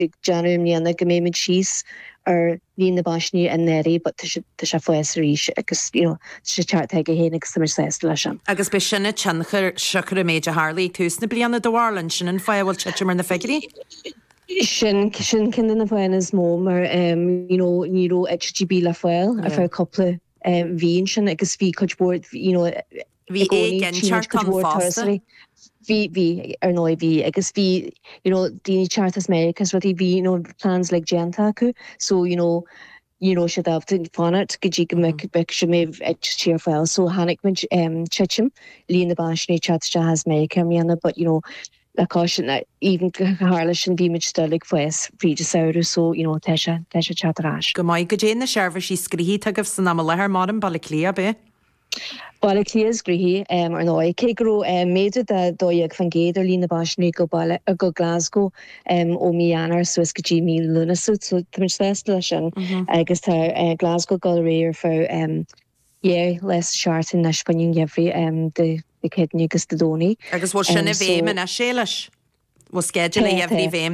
Janum Niana Gamemid Cheese or Lean the Bashni and Neri, but to Shafoesri, because she chart take a hen summer says Lashan. Agus be sinna chanchar sugar Major Harley Tusna Bliana de Warland, Shin and Firewall Chitcham in the Figgy. Shin Kindin of Wena's mom or Nero HGB Lafuel, for a couple Vinshin, I guess V coach board, V again chart Thursday. V or no V, I guess V, Dini Chartas Americas, what V, plans like Gentaku, so should have to find it, Gajik Mek should have cheer file. So Hanikman Chichim, Lean the Bashni Chats has American, but la caution that even Harlish and Beamage Sterling West, Prejudice, so Tesha Chatrash. Go my good in the Sherver, she's Grihi Tugov Sanamala, her modern Balaclia be. Balaclia's Grihi, or no, Kegro made it that Doyag van Gader, Lina Bashni, go Glasgow, Omianar, Swiskaji, me Lunasut, so the Mister I guess her Glasgow Gallery for less short in Nashpanin Jeffrey, the kid Nukas the Doni. I guess what Shanna Vame and a Shalish. Was scheduling every Vame.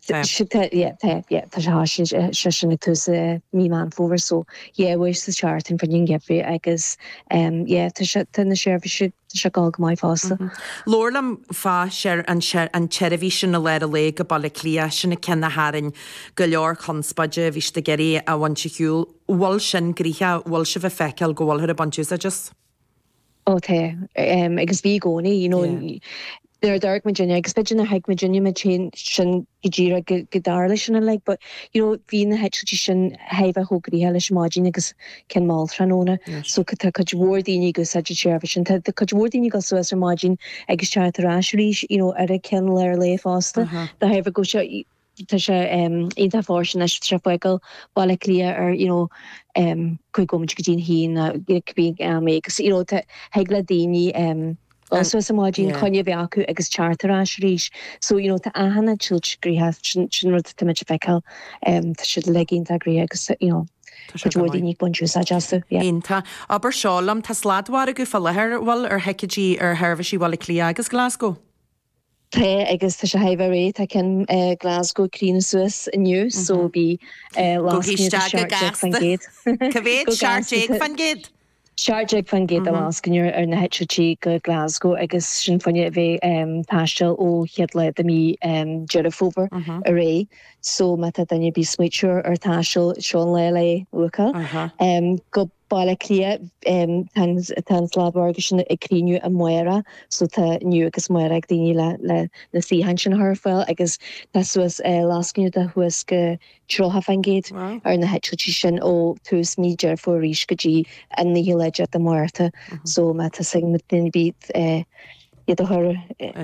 Tashash me man for so where's the chart in for Jeffrey, I guess to the sheriff should shagog my foster. Lorlam fa share and Cherevision a lead a leg a Balaclia, Shin a Ken the Haring, Galor Conspudge, Vish the Gerry, a one chihul, Walshin Griha, Walsh of a fecal, go all her a bunches of just. I guess be goni, There are dark Virginia, expecting a hike Virginia Machin Shin Gijira Gedarlish and but being the Hitchin have a hogri hellish margin because Ken Maltranona, so Kajwardi go such a sheriff and the Kajwardi go so as a margin, I guess Charter Ashrish, at a Ken Lair lay faster, the have a go Tasha Inta Fortune as Shafuegal, Balaclia or Kuigomchkin Heen, Gikbig makes, Hegla Dini, also as a margin Konya Viaku agus Charter Ashrish. So to Ahana Chilch Griha Chinrut to Mitchfecal to should legging that Griha Kajwardi bunches adjuster. Inta Aber Shalom Tasladwar go for leher wall or Hekiji or Hervishi Walliclia agus Glasgow. I guess to have a rate I can Glasgow clean Swiss new so be last year Shark van Gate. Kavit Shark van Gate. Sharjig van Gate am asking your na Hitchi Glasgow agus sin funny ve pastel o hiadle de mi Jerifover array so meta then you be switcher or tashel Sean Lele Luca go Balaclia tans laborgation a cleanu a moira so ta new agus moira dini la see hanshin her fell I guess that was last year the huske Troha van Gate or na Hitchi o tus me Jerfor Rishkaji and the ledger at the Marta so meta sing with the beat her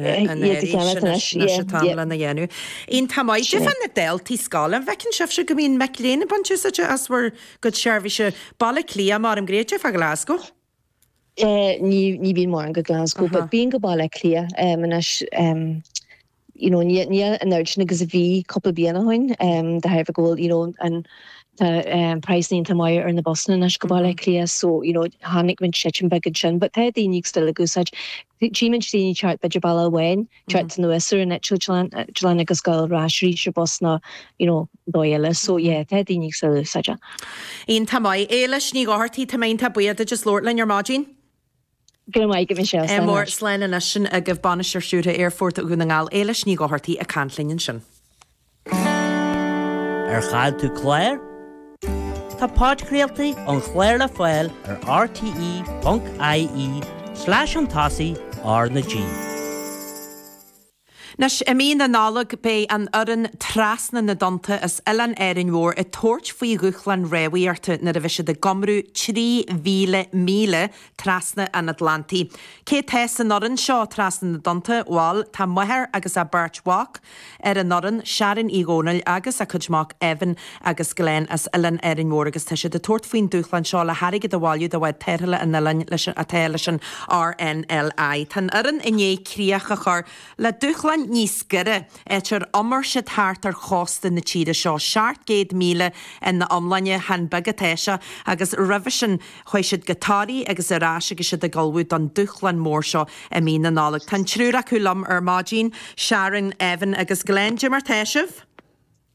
In Tamaja van the Delty Skull and Vekin Chef should come in McLean a bunch of such as were good service Balaclia Maram Great for Glasgow. Ni be more in Glasgow, but being a Balaclia and near an urgent because of V couple Bianahoin, the Harvard Gold, and the price in Tamaya or in the Boston and Ashkabala clear, so Hanik when Chechin Begachin, but they unique still a good such Chiman chart Bejabala Wen, chart to the Western and Chalanagas Gal Rashri, Shabosna, Doyela, so they unique still such a in Tamai, Elish Nigarty Tamain Tabuya, just Lordland your margin. More Slan and Ashin a give Banisher shooter airfort at Gunangal, Elish Nigarty a cantling and shin. Chad to Claire? Tá páidcréaltaí an Chléir le Foiil ar rte.ie/an-tasi ar na G. Nes emín na nálag be an uran trasna na donta as Ellen Erin war a torch fwy guchlan rewiarte na revisje de gomru 3,000 míle trasna an Atlanti. Ke tes an uran seo trasna na donta wal ta moher agus a birch walk an uran Sharon Igonal agus a kujmak Evan agus Glenn as Ellen Erin war agus tisha de tort fwyn duchlan seo la harige de walju de wad terhile an Ellen lishan a telishan RNLI. Tan uran inye kriach achar la duchlan níos gyrre etir omar se thart ar chosta na tíre seo 7,000 in na omlaine han bagatéise agus revision chuisiid gatári agus arás agus siad a galwyd an duchlan mór seo a mí na nálag. Tan trúra chulam ar mágin Sharon Evan agus Glenn Jimmer Teishiv.